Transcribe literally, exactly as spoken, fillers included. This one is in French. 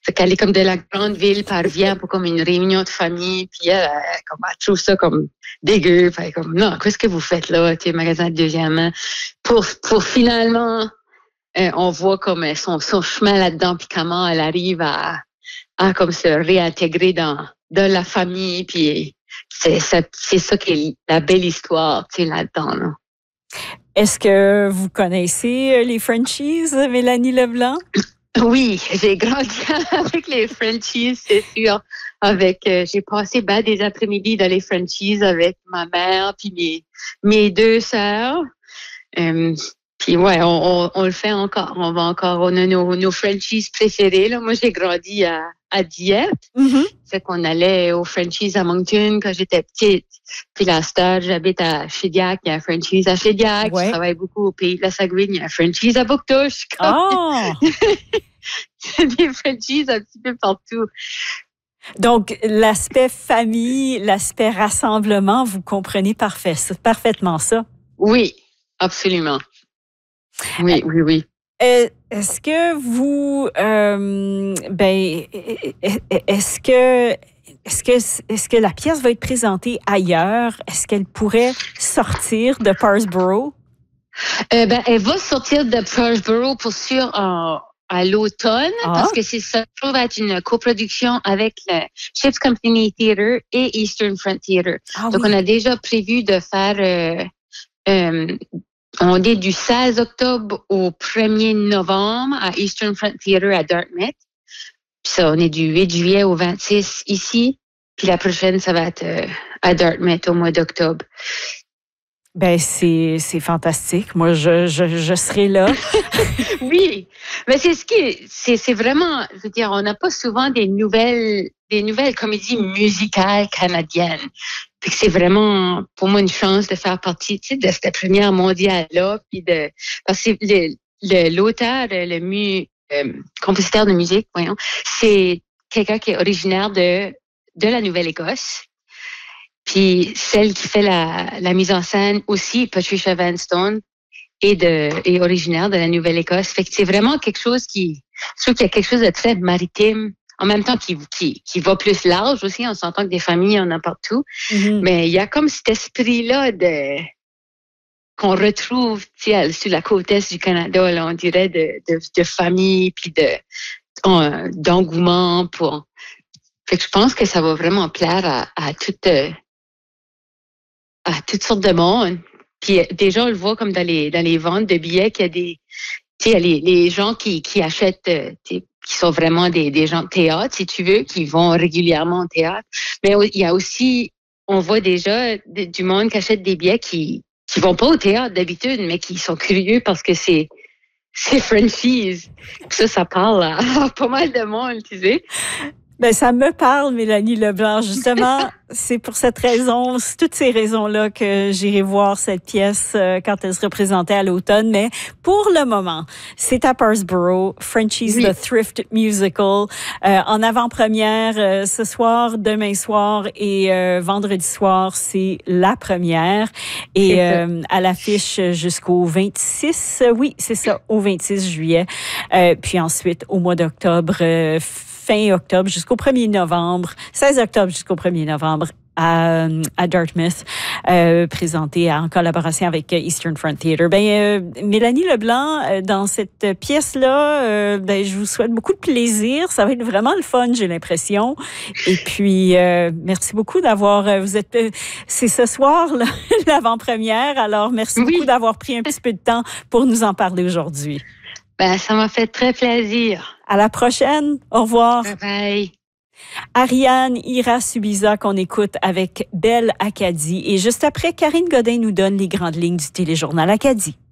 Fait qu'elle est comme de la grande ville, puis elle revient pour comme une réunion de famille, puis elle, elle, comme, elle trouve ça comme dégueu. Puis elle est comme, non, qu'est-ce que vous faites là, tu sais, magasin de deuxième main. Pour, pour finalement, euh, on voit comme son, son chemin là-dedans, puis comment elle arrive à, à comme se réintégrer dans, dans la famille, puis c'est ça, c'est ça qui est la belle histoire, tu sais, là-dedans, là. Est-ce que vous connaissez les Frenchies, Mélanie Leblanc? Oui, j'ai grandi avec les Frenchies, c'est sûr. Avec, euh, j'ai passé ben des après-midi dans les Frenchies avec ma mère puis mes mes deux sœurs. Euh, puis ouais, on, on, on le fait encore. On va encore. On a nos, nos Frenchies préférés. Là. Moi, j'ai grandi à à Dieppe. Mm-hmm. Fait qu'on allait aux Frenchies à Moncton quand j'étais petite. Puis là, star, j'habite à Shediac, il y a un Frenchies à Shediac. Ouais. Je travaille beaucoup au pays de la Saguenay, il y a un Frenchies à Bouctouche. Oh! Des Frenchies un petit peu partout. Donc, l'aspect famille, l'aspect rassemblement, vous comprenez parfait, parfaitement ça? Oui, absolument. Oui, oui, oui. Est-ce que vous, euh, ben, est-ce que, est-ce que, est-ce que la pièce va être présentée ailleurs? Est-ce qu'elle pourrait sortir de Parsboro? Euh, ben, elle va sortir de Parsboro pour sûr en, à l'automne, ah. parce que c'est ça trouve être une coproduction avec le Ships Company Theatre et Eastern Front Theatre. Ah, Donc, oui. On a déjà prévu de faire, euh, euh, on est du seize octobre au premier novembre à Eastern Front Theatre à Dartmouth. Puis ça, on est du huit juillet au vingt-six ici. Puis la prochaine, ça va être euh, à Dartmouth au mois d'octobre. Ben c'est c'est fantastique. Moi je je je serai là. Oui, mais c'est ce qui c'est c'est vraiment, je veux dire, on n'a pas souvent des nouvelles des nouvelles comédies musicales canadiennes. Puis que c'est vraiment pour moi une chance de faire partie, tu sais, de cette première mondiale là, puis de parce que le, le l'auteur, le mu, euh, compositeur de musique, voyons, c'est quelqu'un qui est originaire de de la Nouvelle-Écosse. Puis celle qui fait la, la mise en scène aussi, Patricia Vanstone, est, de, est originaire de la Nouvelle-Écosse. Fait que c'est vraiment quelque chose qui... Je trouve qu'il y a quelque chose de très maritime, en même temps qui, qui, qui va plus large aussi. On s'entend que des familles, il y en a partout. Mm-hmm. Mais il y a comme cet esprit-là de qu'on retrouve tu sais, sur la côte est du Canada, là, on dirait, de, de, de famille, puis de, on, d'engouement pour... Fait que je pense que ça va vraiment plaire à, à toute... à toutes sortes de monde. Puis déjà, on le voit comme dans les dans les ventes de billets qu'il y a des, tu sais, les les gens qui qui achètent, tu sais, qui sont vraiment des des gens de théâtre, si tu veux, qui vont régulièrement au théâtre. Mais il y a aussi, on voit déjà du monde qui achète des billets qui qui vont pas au théâtre d'habitude, mais qui sont curieux parce que c'est c'est Frenchies. Ça, ça parle à, à pas mal de monde, tu sais. Ben, ça me parle, Mélanie Leblanc. Justement, c'est pour cette raison, c'est toutes ces raisons-là que j'irai voir cette pièce euh, quand elle sera présentée à l'automne. Mais pour le moment, c'est à Parsboro, Frenchies oui. The Thrift Musical, euh, en avant-première euh, ce soir, demain soir et euh, vendredi soir, c'est la première. Et euh, à l'affiche jusqu'au vingt-six, oui, c'est ça, au vingt-six juillet. Euh, puis ensuite, au mois d'octobre, euh, fin octobre jusqu'au premier novembre, seize octobre jusqu'au premier novembre à, à Dartmouth, euh, présenté en collaboration avec Eastern Front Theatre. Ben, euh, Mélanie Leblanc, euh, dans cette pièce-là, euh, ben, je vous souhaite beaucoup de plaisir. Ça va être vraiment le fun, j'ai l'impression. Et puis, euh, merci beaucoup d'avoir... Euh, vous êtes... Euh, c'est ce soir, là, l'avant-première. Alors, merci oui. beaucoup d'avoir pris un petit peu de temps pour nous en parler aujourd'hui. Ben, ça m'a fait très plaisir. À la prochaine. Au revoir. Bye bye. Ariane Ira-Subiza qu'on écoute avec Belle Acadie. Et juste après, Karine Godin nous donne les grandes lignes du téléjournal Acadie.